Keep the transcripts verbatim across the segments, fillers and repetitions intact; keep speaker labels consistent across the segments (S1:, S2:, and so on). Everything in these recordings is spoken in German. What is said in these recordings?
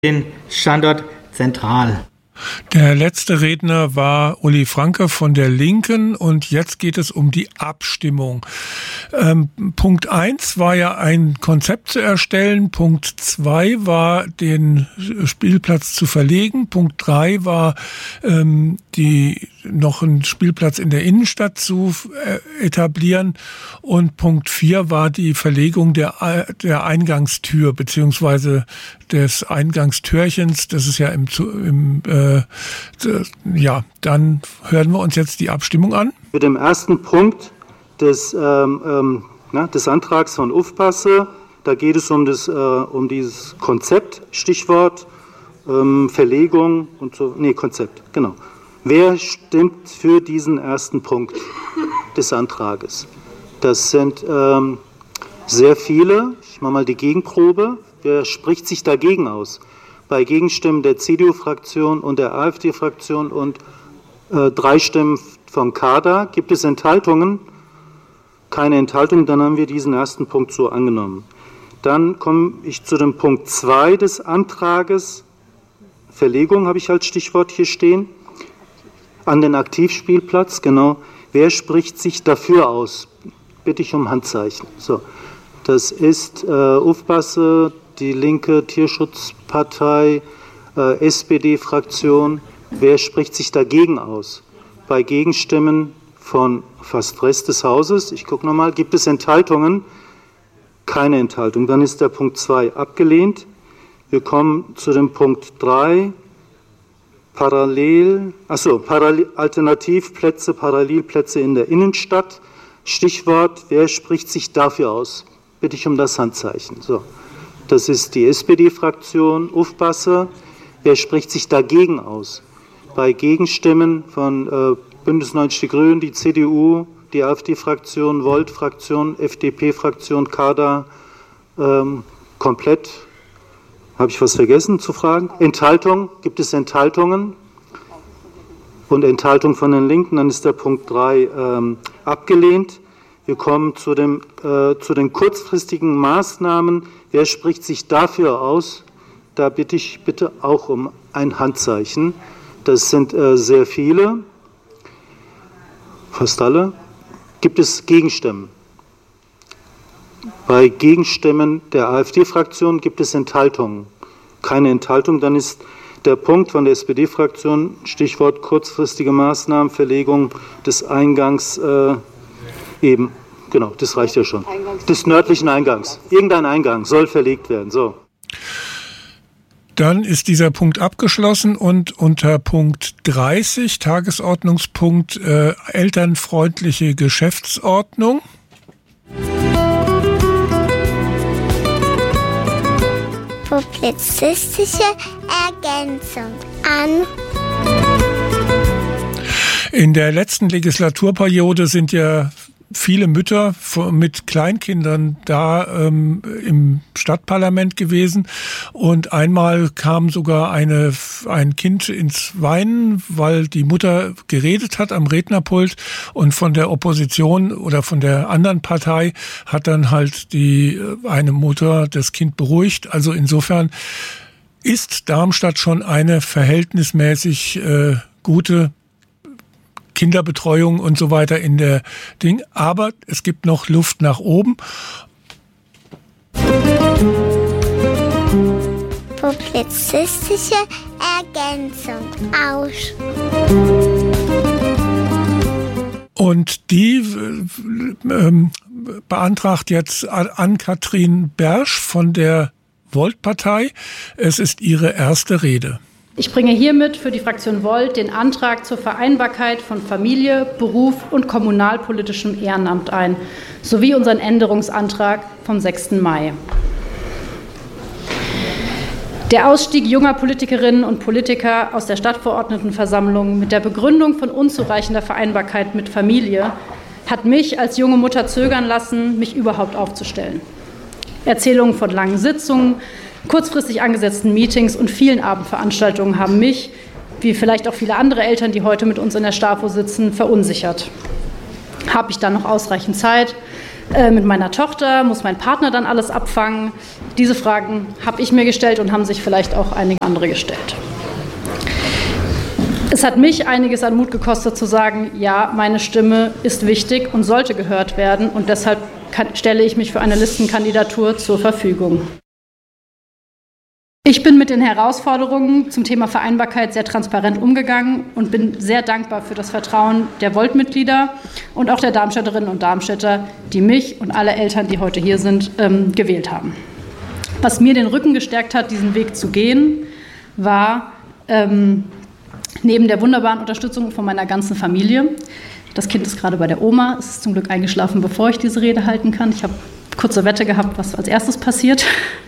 S1: den Standort zentral.
S2: Der letzte Redner war Uli Franke von der Linken und jetzt geht es um die Abstimmung. Ähm, Punkt eins war ja ein Konzept zu erstellen, Punkt zwei war den Spielplatz zu verlegen, Punkt drei war ähm, die noch einen Spielplatz in der Innenstadt zu äh, etablieren und Punkt vier war die Verlegung der, der Eingangstür beziehungsweise des Eingangstürchens. Das ist ja im, im äh, ja, dann hören wir uns jetzt die Abstimmung an.
S3: Mit dem ersten Punkt des, ähm, ähm, na, des Antrags von Ufpasse, da geht es um, das, äh, um dieses Konzept, Stichwort ähm, Verlegung und so, nee, Konzept, genau. Wer stimmt für diesen ersten Punkt des Antrages? Das sind ähm, sehr viele. Ich mache mal die Gegenprobe. Wer spricht sich dagegen aus? Bei Gegenstimmen der C D U-Fraktion und der AfD-Fraktion und äh, drei Stimmen von Kader. Gibt es Enthaltungen? Keine Enthaltung, dann haben wir diesen ersten Punkt so angenommen. Dann komme ich zu dem Punkt zwei des Antrages. Verlegung habe ich als Stichwort hier stehen. An den Aktivspielplatz, genau. Wer spricht sich dafür aus? Bitte ich um Handzeichen. So, das ist äh, Ufpasse, die Linke, Tierschutzpartei, äh, S P D-Fraktion. Wer spricht sich dagegen aus? Bei Gegenstimmen von fast Rest des Hauses. Ich gucke nochmal, gibt es Enthaltungen? Keine Enthaltung. Dann ist der Punkt zwei abgelehnt. Wir kommen zu dem Punkt drei. Parallel, achso, Parallel, Alternativplätze, Parallelplätze in der Innenstadt. Stichwort, wer spricht sich dafür aus? Bitte ich um das Handzeichen. So, das ist die S P D-Fraktion, Ufpasse. Wer spricht sich dagegen aus? Bei Gegenstimmen von äh, Bündnis neunzig Die Grünen, die C D U, die AfD-Fraktion, Volt-Fraktion, F D P-Fraktion, Kader, ähm, komplett. Habe ich was vergessen zu fragen? Enthaltung, gibt es Enthaltungen? Und Enthaltung von den Linken, dann ist der Punkt drei ähm, abgelehnt. Wir kommen zu, dem, äh, zu den kurzfristigen Maßnahmen. Wer spricht sich dafür aus? Da bitte ich bitte auch um ein Handzeichen. Das sind äh, sehr viele, fast alle. Gibt es Gegenstimmen? Bei Gegenstimmen der AfD-Fraktion gibt es Enthaltungen. Keine Enthaltung, dann ist der Punkt von der S P D-Fraktion, Stichwort kurzfristige Maßnahmen, Verlegung des Eingangs, äh, eben, genau, das reicht ja schon, des nördlichen Eingangs. Irgendein Eingang soll verlegt werden, so.
S2: Dann ist dieser Punkt abgeschlossen und unter Punkt dreißig, Tagesordnungspunkt äh, elternfreundliche Geschäftsordnung.
S4: Publizistische Ergänzung an.
S2: In der letzten Legislaturperiode sind ja viele Mütter mit Kleinkindern da ähm, im Stadtparlament gewesen und einmal kam sogar eine, ein Kind ins Weinen, weil die Mutter geredet hat am Rednerpult und von der Opposition oder von der anderen Partei hat dann halt die eine Mutter das Kind beruhigt. Also insofern ist Darmstadt schon eine verhältnismäßig äh, gute Kinderbetreuung und so weiter in der Ding. Aber es gibt noch Luft nach oben.
S4: Publizistische Ergänzung aus.
S2: Und die äh, beantragt jetzt Ann-Kathrin Bersch von der Volt-Partei. Es ist ihre erste Rede.
S5: Ich bringe hiermit für die Fraktion Volt den Antrag zur Vereinbarkeit von Familie, Beruf und kommunalpolitischem Ehrenamt ein, sowie unseren Änderungsantrag vom sechsten Mai. Der Ausstieg junger Politikerinnen und Politiker aus der Stadtverordnetenversammlung mit der Begründung von unzureichender Vereinbarkeit mit Familie hat mich als junge Mutter zögern lassen, mich überhaupt aufzustellen. Erzählungen von langen Sitzungen, kurzfristig angesetzten Meetings und vielen Abendveranstaltungen haben mich, wie vielleicht auch viele andere Eltern, die heute mit uns in der STAFO sitzen, verunsichert. Habe ich dann noch ausreichend Zeit? äh, mit meiner Tochter? Muss mein Partner dann alles abfangen? Diese Fragen habe ich mir gestellt und haben sich vielleicht auch einige andere gestellt. Es hat mich einiges an Mut gekostet zu sagen, ja, meine Stimme ist wichtig und sollte gehört werden und deshalb kann, stelle ich mich für eine Listenkandidatur zur Verfügung. Ich bin mit den Herausforderungen zum Thema Vereinbarkeit sehr transparent umgegangen und bin sehr dankbar für das Vertrauen der Volt-Mitglieder und auch der Darmstädterinnen und Darmstädter, die mich und alle Eltern, die heute hier sind, ähm, gewählt haben. Was mir den Rücken gestärkt hat, diesen Weg zu gehen, war ähm, neben der wunderbaren Unterstützung von meiner ganzen Familie. Das Kind ist gerade bei der Oma, es ist zum Glück eingeschlafen, bevor ich diese Rede halten kann. Ich habe kurze Wette gehabt, was als erstes passiert.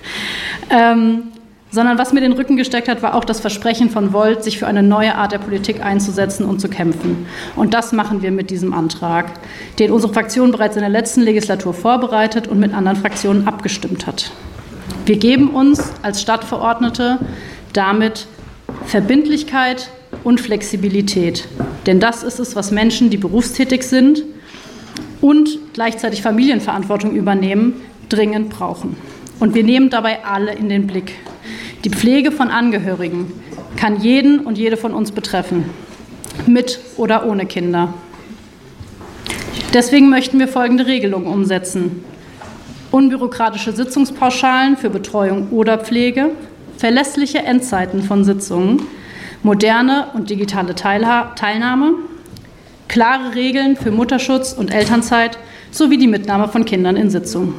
S5: ähm, sondern was mir den Rücken gestärkt hat, war auch das Versprechen von Volt, sich für eine neue Art der Politik einzusetzen und zu kämpfen. Und das machen wir mit diesem Antrag, den unsere Fraktion bereits in der letzten Legislatur vorbereitet und mit anderen Fraktionen abgestimmt hat. Wir geben uns als Stadtverordnete damit Verbindlichkeit und Flexibilität. Denn das ist es, was Menschen, die berufstätig sind und gleichzeitig Familienverantwortung übernehmen, dringend brauchen. Und wir nehmen dabei alle in den Blick. Die Pflege von Angehörigen kann jeden und jede von uns betreffen, mit oder ohne Kinder. Deswegen möchten wir folgende Regelungen umsetzen: unbürokratische Sitzungspauschalen für Betreuung oder Pflege, verlässliche Endzeiten von Sitzungen, moderne und digitale Teilha- Teilnahme, klare Regeln für Mutterschutz und Elternzeit sowie die Mitnahme von Kindern in Sitzungen.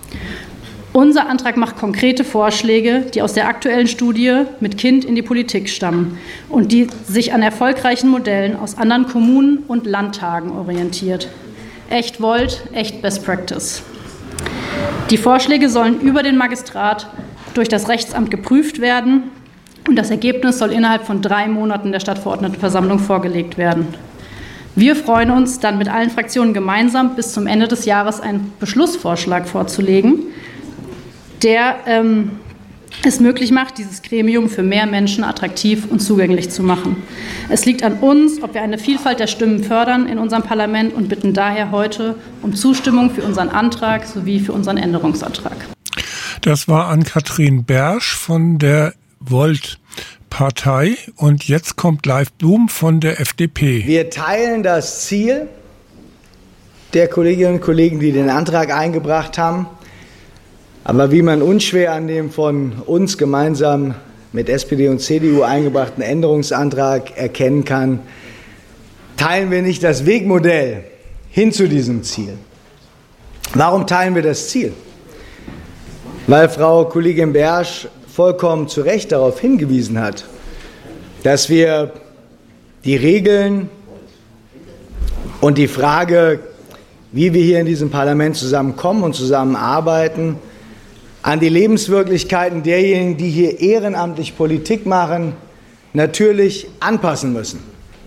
S5: Unser Antrag macht konkrete Vorschläge, die aus der aktuellen Studie mit Kind in die Politik stammen und die sich an erfolgreichen Modellen aus anderen Kommunen und Landtagen orientiert. Echt Volt, echt Best Practice. Die Vorschläge sollen über den Magistrat durch das Rechtsamt geprüft werden und das Ergebnis soll innerhalb von drei Monaten der Stadtverordnetenversammlung vorgelegt werden. Wir freuen uns, dann mit allen Fraktionen gemeinsam bis zum Ende des Jahres einen Beschlussvorschlag vorzulegen, der ähm, es möglich macht, dieses Gremium für mehr Menschen attraktiv und zugänglich zu machen. Es liegt an uns, ob wir eine Vielfalt der Stimmen fördern in unserem Parlament und bitten daher heute um Zustimmung für unseren Antrag sowie für unseren Änderungsantrag.
S2: Das war Ann-Kathrin Bersch von der Volt-Partei und jetzt kommt Leif Blum von der F D P.
S6: Wir teilen das Ziel der Kolleginnen und Kollegen, die den Antrag eingebracht haben. Aber wie man unschwer an dem von uns gemeinsam mit S P D und C D U eingebrachten Änderungsantrag erkennen kann, teilen wir nicht das Wegmodell hin zu diesem Ziel. Warum teilen wir das Ziel? Weil Frau Kollegin Bersch vollkommen zu Recht darauf hingewiesen hat, dass wir die Regeln und die Frage, wie wir hier in diesem Parlament zusammenkommen und zusammenarbeiten, an die Lebenswirklichkeiten derjenigen, die hier ehrenamtlich Politik machen, natürlich anpassen müssen.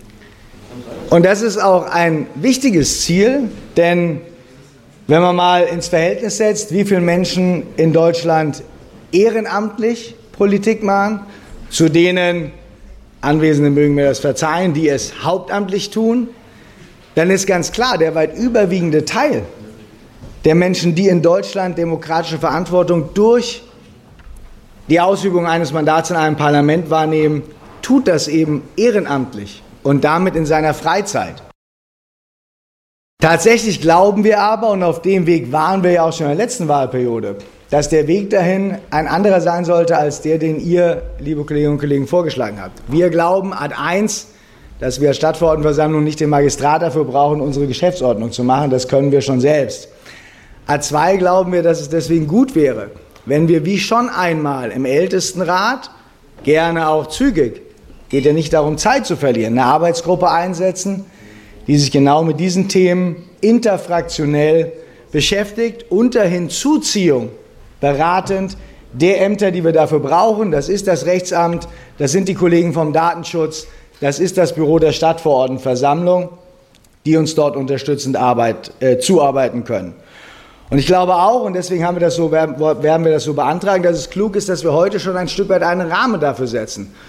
S6: Und das ist auch ein wichtiges Ziel, denn wenn man mal ins Verhältnis setzt, wie viele Menschen in Deutschland ehrenamtlich Politik machen, zu denen Anwesende mögen mir das verzeihen, die es hauptamtlich tun, dann ist ganz klar, der weit überwiegende Teil der Menschen, die in Deutschland demokratische Verantwortung durch die Ausübung eines Mandats in einem Parlament wahrnehmen, tut das eben ehrenamtlich und damit in seiner Freizeit. Tatsächlich glauben wir aber, und auf dem Weg waren wir ja auch schon in der letzten Wahlperiode, dass der Weg dahin ein anderer sein sollte als der, den ihr, liebe Kolleginnen und Kollegen, vorgeschlagen habt. Wir glauben ad eins, dass wir als Stadtverordnetenversammlung nicht den Magistrat dafür brauchen, unsere Geschäftsordnung zu machen. Das können wir schon selbst. ad zwei glauben wir, dass es deswegen gut wäre, wenn wir wie schon einmal im Ältestenrat, gerne auch zügig, geht ja nicht darum, Zeit zu verlieren, eine Arbeitsgruppe einsetzen, die sich genau mit diesen Themen interfraktionell beschäftigt, unter Hinzuziehung beratend der Ämter, die wir dafür brauchen. Das ist das Rechtsamt, das sind die Kollegen vom Datenschutz, das ist das Büro der Stadtverordnetenversammlung, die uns dort unterstützend Arbeit, äh, zuarbeiten können. Und ich glaube auch, und deswegen haben wir das so, werden wir das so beantragen, dass es klug ist, dass wir heute schon ein Stück weit einen Rahmen dafür setzen.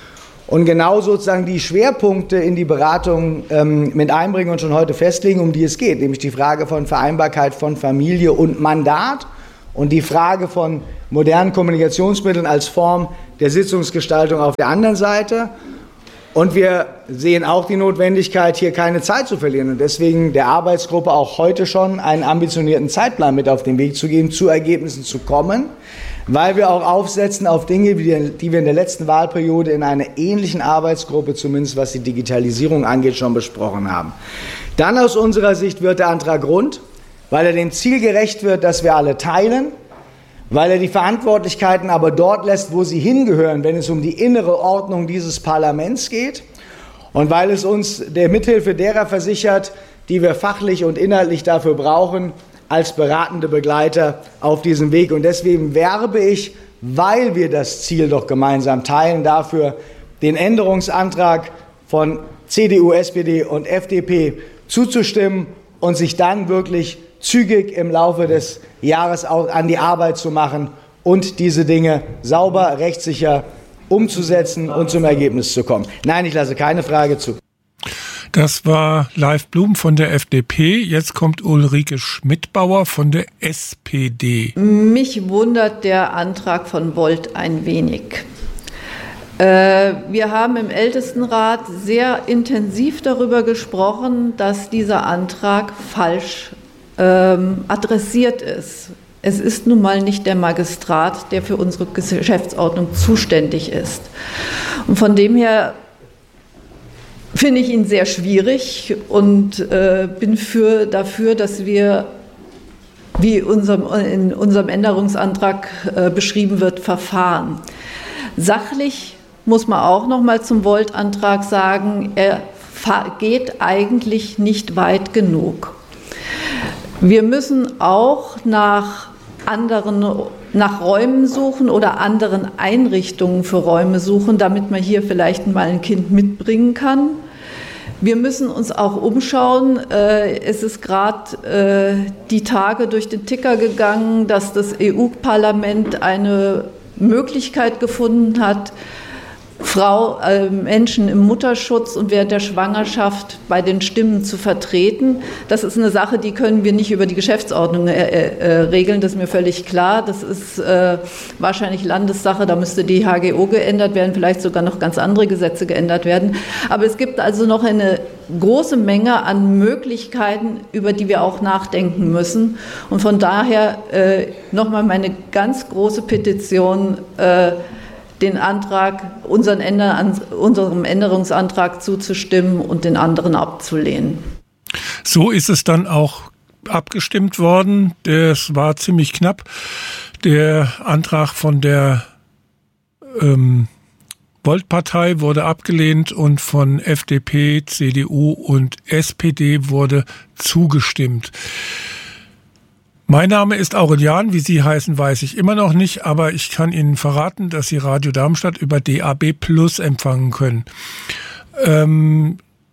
S6: und genau sozusagen die Schwerpunkte in die Beratung ähm, mit einbringen und schon heute festlegen, um die es geht, nämlich die Frage von Vereinbarkeit von Familie und Mandat und die Frage von modernen Kommunikationsmitteln als Form der Sitzungsgestaltung auf der anderen Seite. Und wir sehen auch die Notwendigkeit, hier keine Zeit zu verlieren und deswegen der Arbeitsgruppe auch heute schon einen ambitionierten Zeitplan mit auf den Weg zu geben, zu Ergebnissen zu kommen, weil wir auch aufsetzen auf Dinge, die wir in der letzten Wahlperiode in einer ähnlichen Arbeitsgruppe, zumindest was die Digitalisierung angeht, schon besprochen haben. Dann aus unserer Sicht wird der Antrag rund, weil er dem Ziel gerecht wird, das wir alle teilen, weil er die Verantwortlichkeiten aber dort lässt, wo sie hingehören, wenn es um die innere Ordnung dieses Parlaments geht und weil es uns der Mithilfe derer versichert, die wir fachlich und inhaltlich dafür brauchen, als beratende Begleiter auf diesem Weg. Und deswegen werbe ich, weil wir das Ziel doch gemeinsam teilen, dafür, den Änderungsantrag von C D U, S P D und F D P zuzustimmen und sich dann wirklich zügig im Laufe des Jahres an die Arbeit zu machen und diese Dinge sauber, rechtssicher umzusetzen und zum Ergebnis zu kommen. Nein, ich lasse keine Frage zu.
S2: Das war Leif Blum von der F D P. Jetzt kommt Ulrike Schmidbauer von der S P D.
S7: Mich wundert der Antrag von Volt ein wenig. Äh, wir haben im Ältestenrat sehr intensiv darüber gesprochen, dass dieser Antrag falsch ähm, adressiert ist. Es ist nun mal nicht der Magistrat, der für unsere Geschäftsordnung zuständig ist. Und von dem her finde ich ihn sehr schwierig und äh, bin für, dafür, dass wir, wie unserem, in unserem Änderungsantrag äh, beschrieben wird, verfahren. Sachlich muss man auch noch mal zum Volt-Antrag sagen, er geht eigentlich nicht weit genug. Wir müssen auch nach anderen, nach Räumen suchen oder anderen Einrichtungen für Räume suchen, damit man hier vielleicht mal ein Kind mitbringen kann. Wir müssen uns auch umschauen. Es ist gerade die Tage durch den Ticker gegangen, dass das E U-Parlament eine Möglichkeit gefunden hat, Frau, äh, Menschen im Mutterschutz und während der Schwangerschaft bei den Stimmen zu vertreten. Das ist eine Sache, die können wir nicht über die Geschäftsordnung äh, äh, regeln, das ist mir völlig klar. Das ist äh, wahrscheinlich Landessache, da müsste die H G O geändert werden, vielleicht sogar noch ganz andere Gesetze geändert werden. Aber es gibt also noch eine große Menge an Möglichkeiten, über die wir auch nachdenken müssen. Und von daher äh, nochmal meine ganz große Petition, äh, den Antrag, unseren Änder, unserem Änderungsantrag zuzustimmen und den anderen abzulehnen.
S2: So ist es dann auch abgestimmt worden. Das war ziemlich knapp. Der Antrag von der ähm, Volt-Partei wurde abgelehnt und von F D P, C D U und S P D wurde zugestimmt. Mein Name ist Aurelian, wie Sie heißen, weiß ich immer noch nicht, aber ich kann Ihnen verraten, dass Sie Radio Darmstadt über D A B Plus empfangen können. Ähm,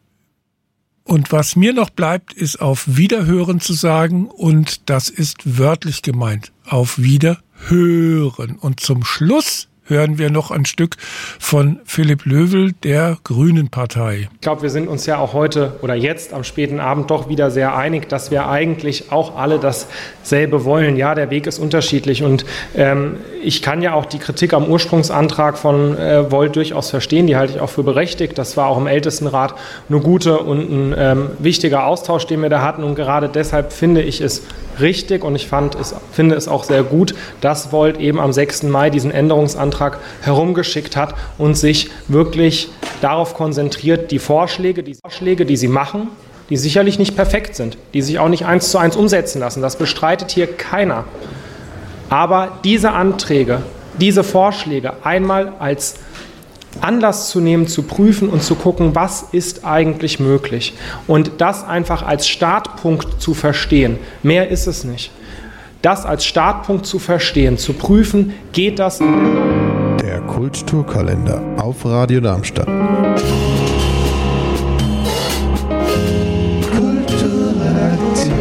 S2: und was mir noch bleibt, ist auf Wiederhören zu sagen und das ist wörtlich gemeint, auf Wiederhören. Und zum Schluss hören wir noch ein Stück von Philipp Löwel, der Grünen Partei.
S8: Ich glaube, wir sind uns ja auch heute oder jetzt am späten Abend doch wieder sehr einig, dass wir eigentlich auch alle dasselbe wollen. Ja, der Weg ist unterschiedlich und ähm, ich kann ja auch die Kritik am Ursprungsantrag von äh, Volt durchaus verstehen, die halte ich auch für berechtigt. Das war auch im Ältestenrat eine gute und ein ähm, wichtiger Austausch, den wir da hatten und gerade deshalb finde ich es richtig und ich fand es, finde es auch sehr gut, dass Volt eben am sechsten Mai diesen Änderungsantrag herumgeschickt hat und sich wirklich darauf konzentriert, die Vorschläge, die Vorschläge, die sie machen, die sicherlich nicht perfekt sind, die sich auch nicht eins zu eins umsetzen lassen, das bestreitet hier keiner. Aber diese Anträge, diese Vorschläge einmal als Anlass zu nehmen, zu prüfen und zu gucken, was ist eigentlich möglich. Und das einfach als Startpunkt zu verstehen. Mehr ist es nicht. Das als Startpunkt zu verstehen, zu prüfen, geht das?
S9: Der Kulturkalender auf Radio Darmstadt. Kulturredaktion.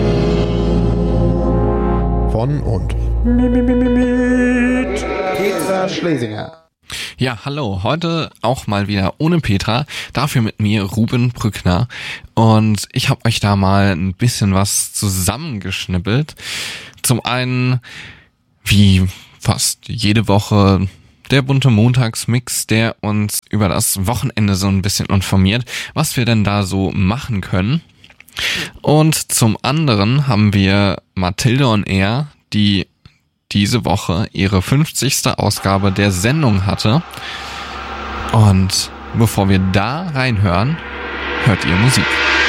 S9: Von und mit Petra Schlesinger.
S10: Ja, hallo. Heute auch mal wieder ohne Petra. Dafür mit mir Ruben Brückner. Und ich habe euch da mal ein bisschen was zusammengeschnippelt. Zum einen, wie fast jede Woche, der bunte Montagsmix, der uns über das Wochenende so ein bisschen informiert, was wir denn da so machen können. Und zum anderen haben wir Mathilde on Air, die diese Woche ihre fünfzigste Ausgabe der Sendung hatte. Und bevor wir da reinhören, hört ihr Musik.